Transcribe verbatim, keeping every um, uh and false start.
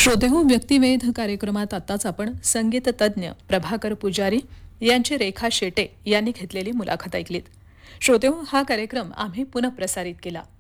श्रोतेहो व्यक्तिवेध कार्यक्रमात आताच आपण संगीत तज्ञ प्रभाकर पुजारी यांची रेखा शेटे यांनी घेतलेली मुलाखत ऐकलीत. श्रोतेहो हा कार्यक्रम आम्ही पुनःप्रसारित केला.